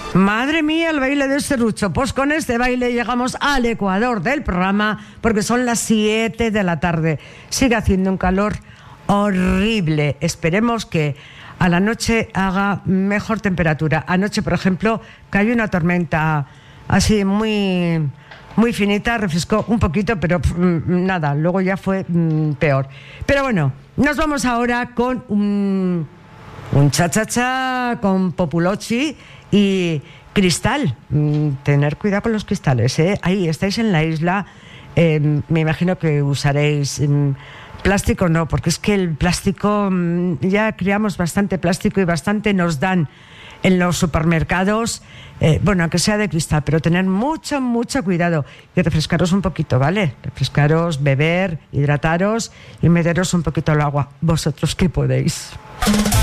Madre mía, el baile de serrucho. Pues con este baile llegamos al ecuador del programa, porque son las 7 de la tarde. Sigue haciendo un calor horrible. Esperemos que a la noche haga mejor temperatura. Anoche, por ejemplo, cayó una tormenta así muy finita, refrescó un poquito, pero nada, luego ya fue peor. Pero bueno, nos vamos ahora con un cha-cha-cha con Populochi y Cristal. Tener cuidado con los cristales, ¿eh? Ahí estáis en la isla, me imagino que usaréis plástico, no, porque es que el plástico, ya criamos bastante plástico y bastante nos dan en los supermercados, bueno, aunque sea de cristal, pero tener mucho cuidado y refrescaros un poquito, ¿vale? Refrescaros, beber, hidrataros y meteros un poquito al agua, vosotros que podéis.